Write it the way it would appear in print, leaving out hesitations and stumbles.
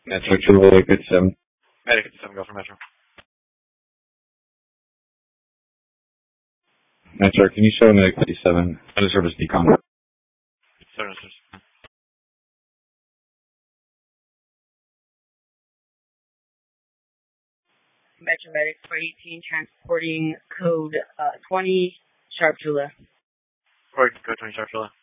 Metro Chula, good 7. Medic at 7, go for Metro. Metro, can you show Medic 57? Out of service decon. 7. Metro Medic 418 transporting code 20 Sharp Chula. Code 20 Sharp Chula.